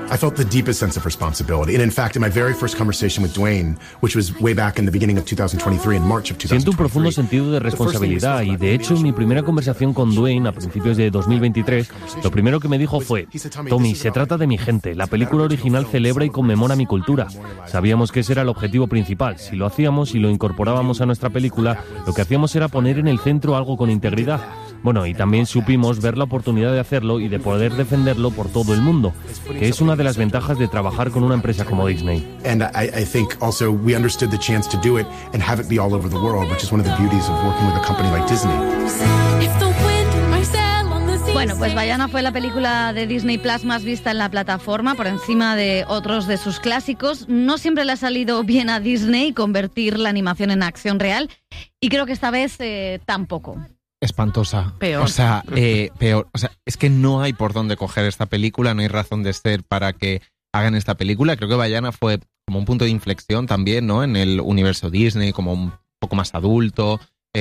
I felt the deepest sense of responsibility. And in fact, in my very first conversation with Dwayne, which was way back in the beginning of 2023, in March of 2023. Siento un profundo sentido de responsabilidad y de hecho en mi primera conversación con Dwayne a principios de 2023, lo primero que me dijo fue: Tommy, se trata de mi gente, la película original celebra y conmemora mi cultura. Sabíamos que ese era el objetivo principal. Si lo hacíamos y lo incorporábamos a nuestra película, lo que hacíamos era poner en el centro algo con integridad. Bueno, y también supimos ver la oportunidad de hacerlo y de poder defenderlo por todo el mundo, que es una de las ventajas de trabajar con una empresa como Disney. And I think also we understood the chance to do it and have it be all over the world, which is one of the beauties of working with a company like Disney. Bueno, pues Vaiana fue la película de Disney Plus más vista en la plataforma, por encima de otros de sus clásicos. No siempre le ha salido bien a Disney convertir la animación en acción real, y creo que esta vez tampoco. Espantosa. Peor. O sea, peor. O sea, es que no hay por dónde coger esta película, no hay razón de ser para que hagan esta película. Creo que Vaiana fue como un punto de inflexión también, ¿no? En el universo Disney, como un poco más adulto.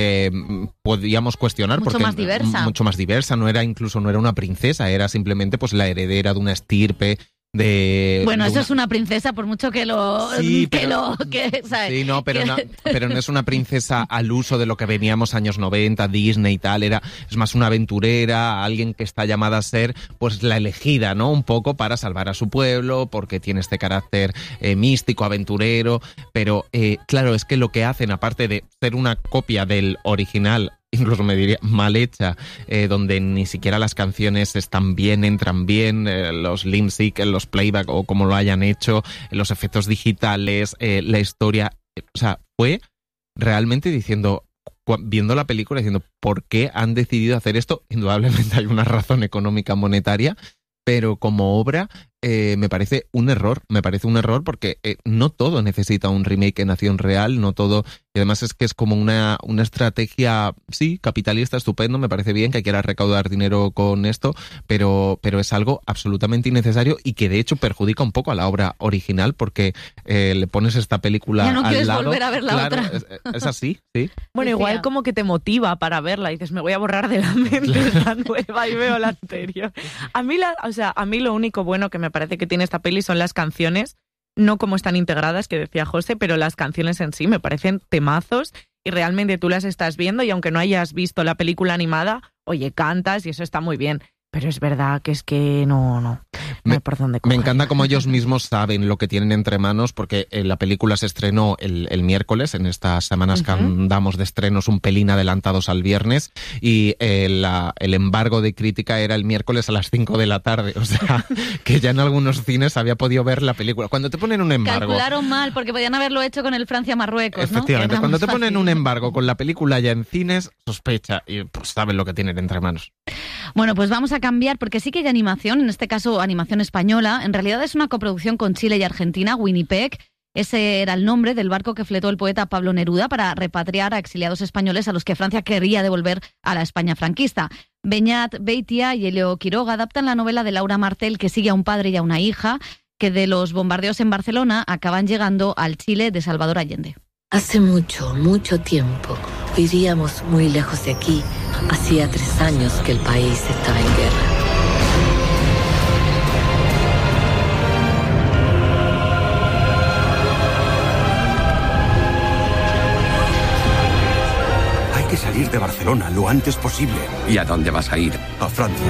Podíamos cuestionar mucho porque más diversa. Mucho más diversa. No era una princesa, era simplemente pues la heredera de una estirpe. Bueno, eso es una princesa, por mucho que lo... Sí, ¿sabes? Sí, no, pero no es una princesa al uso de lo que veníamos años 90, Disney y tal. Es más una aventurera, alguien que está llamada a ser pues la elegida, ¿no? Un poco para salvar a su pueblo, porque tiene este carácter místico, aventurero. Pero claro, es que lo que hacen, aparte de ser una copia del original, incluso me diría mal hecha, donde ni siquiera las canciones están bien, entran bien, los lip sync, los playback o como lo hayan hecho, los efectos digitales, la historia, o sea, fue realmente viendo la película diciendo ¿por qué han decidido hacer esto? Indudablemente hay una razón económica monetaria, pero como obra me parece un error porque no todo necesita un remake en acción real, no todo, y además es que es como una estrategia, sí, capitalista, estupendo, me parece bien que quiera recaudar dinero con esto, pero es algo absolutamente innecesario y que de hecho perjudica un poco a la obra original porque le pones esta película al lado. Ya no quieres volver a ver la otra. Es así, sí. Bueno, igual como que te motiva para verla y dices, me voy a borrar de la mente esta nueva y veo la anterior. A mí lo único bueno que me parece que tiene esta peli son las canciones, no como están integradas, que decía José, pero las canciones en sí me parecen temazos y realmente tú las estás viendo y aunque no hayas visto la película animada, oye, cantas y eso está muy bien. Pero es verdad que no hay por dónde coger. Me encanta como ellos mismos saben lo que tienen entre manos, porque la película se estrenó el miércoles, en estas semanas que andamos de estrenos un pelín adelantados al viernes, y el embargo de crítica era el miércoles a las 5 de la tarde, o sea, que ya en algunos cines había podido ver la película. Cuando te ponen un embargo... Calcularon mal, porque podían haberlo hecho con el Francia-Marruecos, ¿no? Efectivamente, cuando te ponen un embargo con la película ya en cines, sospecha, y pues saben lo que tienen entre manos. Bueno, pues vamos a cambiar, porque sí que hay animación, en este caso animación española. En realidad es una coproducción con Chile y Argentina, Winnipeg. Ese era el nombre del barco que fletó el poeta Pablo Neruda para repatriar a exiliados españoles a los que Francia quería devolver a la España franquista. Beñat Beitia y Elio Quiroga adaptan la novela de Laura Martel, que sigue a un padre y a una hija que de los bombardeos en Barcelona acaban llegando al Chile de Salvador Allende. Hace mucho tiempo vivíamos muy lejos de aquí. Hacía 3 años que el país estaba en guerra. Hay que salir de Barcelona lo antes posible. ¿Y a dónde vas a ir? A Francia.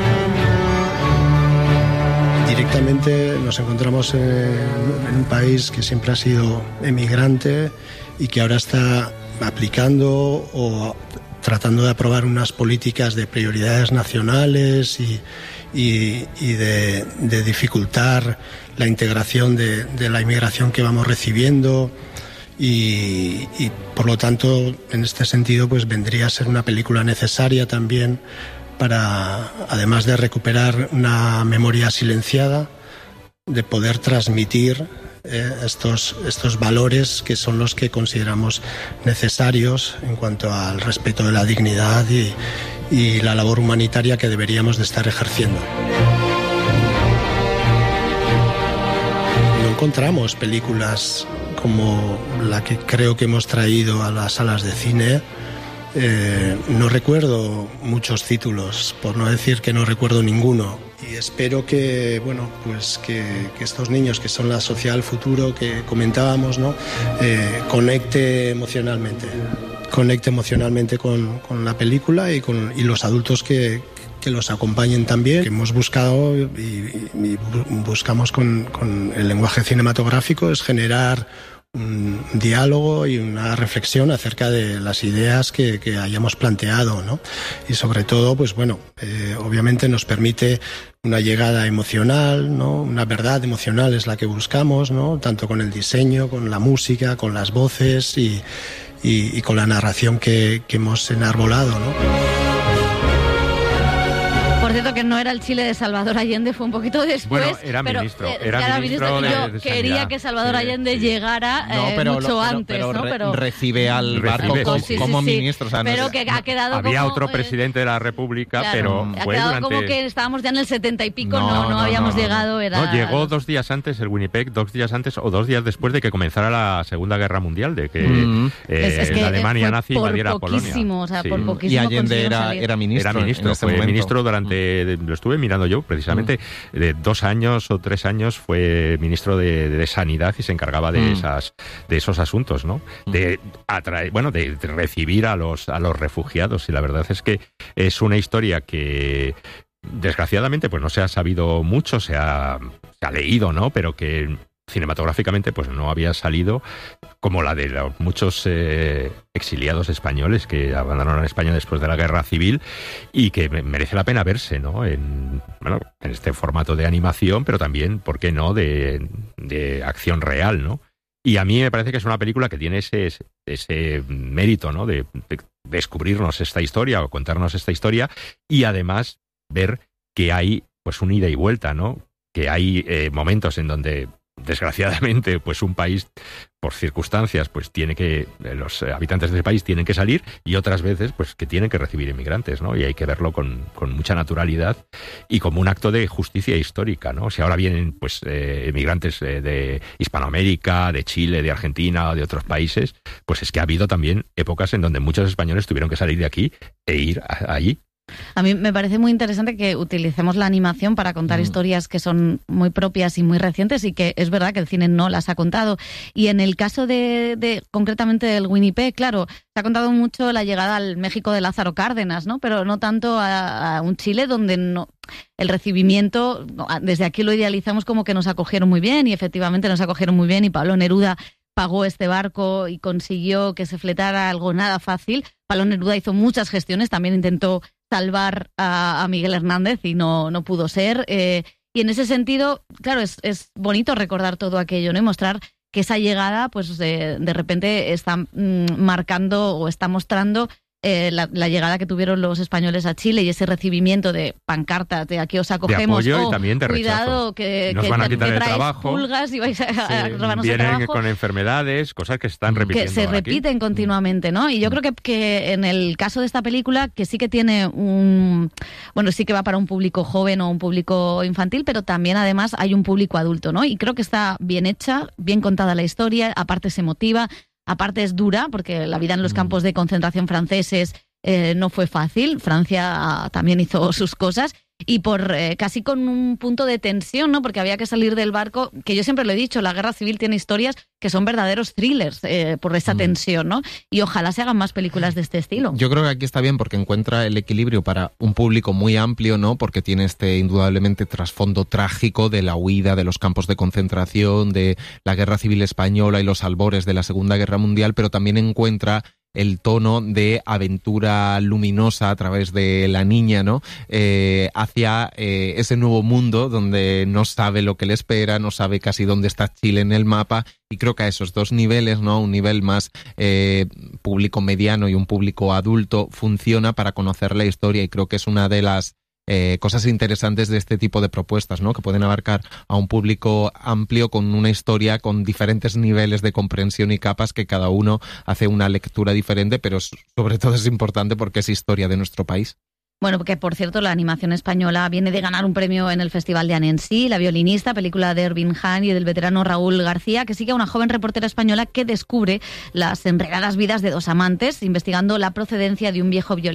Directamente nos encontramos en un país que siempre ha sido emigrante y que ahora está aplicando o tratando de aprobar unas políticas de prioridades nacionales y de dificultar la integración de la inmigración que vamos recibiendo y por lo tanto en este sentido pues vendría a ser una película necesaria también para, además de recuperar una memoria silenciada, de poder transmitir estos valores que son los que consideramos necesarios en cuanto al respeto de la dignidad y la labor humanitaria que deberíamos de estar ejerciendo. No encontramos películas como la que creo que hemos traído a las salas de cine. No recuerdo muchos títulos, por no decir que no recuerdo ninguno, y espero que, bueno, pues que estos niños, que son la sociedad del futuro que comentábamos, ¿no? Conecte emocionalmente con la película y los adultos que los acompañen también. Que hemos buscado y buscamos con el lenguaje cinematográfico es generar un diálogo y una reflexión acerca de las ideas que hayamos planteado, ¿no? Y sobre todo, pues bueno, obviamente nos permite una llegada emocional, ¿no? Una verdad emocional es la que buscamos, ¿no? Tanto con el diseño, con la música, con las voces y con la narración que hemos enarbolado, ¿no? Por cierto, que no era el Chile de Salvador Allende, fue un poquito después. Bueno, era ministro. Era ministro y yo quería que Salvador Allende llegara mucho antes, ¿no? Pero recibe al barco como ministro. O sea, pero que ha quedado había como, otro presidente de la República, claro, pero ha fue quedado durante... como que estábamos ya en el 70 y pico, no habíamos llegado. No, llegó 2 días antes el Winnipeg, 2 días antes o 2 días después de que comenzara la Segunda Guerra Mundial, de que la Alemania nazi invadiera Polonia. O sea, por poquísimo. Y Allende era ministro. Era ministro, fue ministro durante, lo estuve mirando yo, precisamente, de 2 años o 3 años fue ministro de Sanidad y se encargaba de esos asuntos, ¿no? De recibir a los refugiados, y la verdad es que es una historia que desgraciadamente pues no se ha sabido mucho, se ha leído, ¿no? Pero que cinematográficamente pues no había salido, como la de los muchos exiliados españoles que abandonaron España después de la Guerra Civil, y que merece la pena verse, ¿no? En este formato de animación, pero también, ¿por qué no?, de acción real, ¿no? Y a mí me parece que es una película que tiene ese mérito, ¿no?, de descubrirnos esta historia o contarnos esta historia, y además ver que hay pues un ida y vuelta, ¿no? Que hay momentos en donde desgraciadamente, pues un país, por circunstancias, pues los habitantes del país tienen que salir, y otras veces, pues que tienen que recibir inmigrantes, ¿no? Y hay que verlo con mucha naturalidad y como un acto de justicia histórica, ¿no? Si ahora vienen, pues, inmigrantes de Hispanoamérica, de Chile, de Argentina, de otros países, pues es que ha habido también épocas en donde muchos españoles tuvieron que salir de aquí e ir allí. A mí me parece muy interesante que utilicemos la animación para contar historias que son muy propias y muy recientes, y que es verdad que el cine no las ha contado. Y en el caso de concretamente del Winnipeg, claro, se ha contado mucho la llegada al México de Lázaro Cárdenas, ¿no? Pero no tanto a un Chile donde el recibimiento, desde aquí lo idealizamos como que nos acogieron muy bien, y efectivamente nos acogieron muy bien, y Pablo Neruda pagó este barco y consiguió que se fletara algo nada fácil. Pablo Neruda hizo muchas gestiones, también intentó salvar a Miguel Hernández y no pudo ser. Y en ese sentido, claro, es bonito recordar todo aquello, ¿no? Y mostrar que esa llegada, pues de repente está marcando o está mostrando la llegada que tuvieron los españoles a Chile, y ese recibimiento de pancartas de aquí os acogemos, de apoyo y también de cuidado, que nos van a quitar el trabajo, pulgas y vais a robarnos el vienen trabajo. Con enfermedades, cosas que están repitiendo, que se repiten aquí continuamente, ¿no? Y yo creo que en el caso de esta película, que sí que tiene sí que va para un público joven o un público infantil, pero también además hay un público adulto, ¿no? Y creo que está bien hecha, bien contada la historia, aparte se motiva. Aparte es dura, porque la vida en los campos de concentración franceses no fue fácil. Francia también hizo sus cosas, y por casi con un punto de tensión, ¿no? Porque había que salir del barco, que yo siempre lo he dicho, la guerra civil tiene historias que son verdaderos thrillers por esa tensión, ¿no? Y ojalá se hagan más películas de este estilo. Yo creo que aquí está bien porque encuentra el equilibrio para un público muy amplio, ¿no? Porque tiene indudablemente trasfondo trágico de la huida de los campos de concentración, de la guerra civil española y los albores de la Segunda Guerra Mundial, pero también encuentra el tono de aventura luminosa a través de la niña, ¿no? Hacia ese nuevo mundo donde no sabe lo que le espera, no sabe casi dónde está Chile en el mapa, y creo que a esos dos niveles, ¿no? Un nivel más público mediano y un público adulto funciona para conocer la historia, y creo que es una de las cosas interesantes de este tipo de propuestas, ¿no? Que pueden abarcar a un público amplio con una historia con diferentes niveles de comprensión y capas, que cada uno hace una lectura diferente, pero sobre todo es importante porque es historia de nuestro país. Bueno, porque por cierto la animación española viene de ganar un premio en el Festival de Annecy, La violinista, película de Ervin Hahn y del veterano Raúl García, que sigue a una joven reportera española que descubre las enredadas vidas de dos amantes, investigando la procedencia de un viejo violín.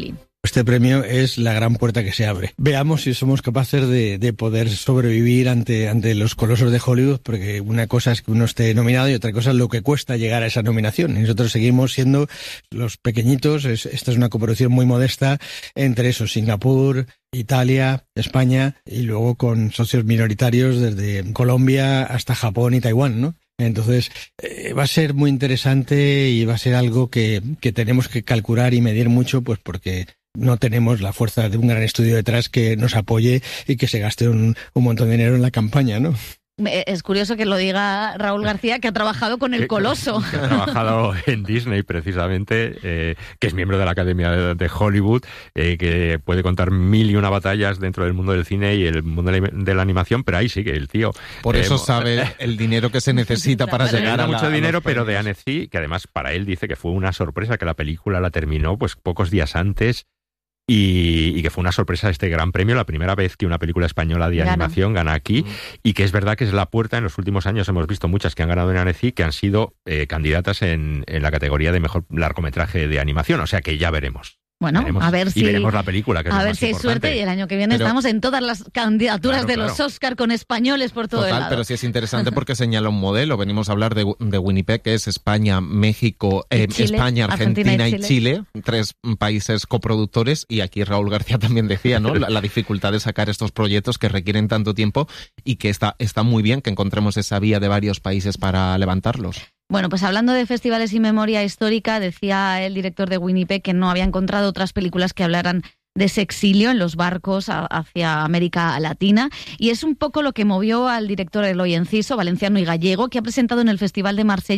Este premio es la gran puerta que se abre. Veamos si somos capaces de poder sobrevivir ante los colosos de Hollywood, porque una cosa es que uno esté nominado y otra cosa es lo que cuesta llegar a esa nominación. Y nosotros seguimos siendo los pequeñitos. Esta es una coproducción muy modesta entre Singapur, Italia, España y luego con socios minoritarios desde Colombia hasta Japón y Taiwán, ¿no? Entonces va a ser muy interesante y va a ser algo que tenemos que calcular y medir mucho, pues porque no tenemos la fuerza de un gran estudio detrás que nos apoye y que se gaste un montón de dinero en la campaña, ¿no? Es curioso que lo diga Raúl García, que ha trabajado con el Coloso. Que ha trabajado en Disney, precisamente, que es miembro de la Academia de Hollywood, que puede contar 1001 batallas dentro del mundo del cine y el mundo de la animación, pero ahí sigue el tío. Por eso sabe el dinero que se necesita para llegar a mucho dinero, pero de Annecy, que además para él dice que fue una sorpresa, que la película la terminó pues pocos días antes. Y que fue una sorpresa este gran premio, la primera vez que una película española de animación gana aquí, y que es verdad que es la puerta. En los últimos años hemos visto muchas que han ganado en Annecy que han sido candidatas en la categoría de mejor largometraje de animación, o sea que ya veremos. Bueno, veremos, a ver si... Y veremos la película, que es a lo ver más si hay importante. suerte y el año que viene estamos en todas las candidaturas de los Oscar con españoles por todo el lado. Pero sí es interesante porque señala un modelo. Venimos a hablar de Winnipeg, que es España, México, España, Argentina y Chile, 3 países coproductores, y aquí Raúl García también decía, ¿no? La dificultad de sacar estos proyectos que requieren tanto tiempo y que está muy bien que encontremos esa vía de varios países para levantarlos. Bueno, pues hablando de festivales y memoria histórica, decía el director de Winnipeg que no había encontrado otras películas que hablaran de ese exilio en los barcos hacia América Latina, y es un poco lo que movió al director Eloy Enciso, valenciano y gallego, que ha presentado en el Festival de Marsella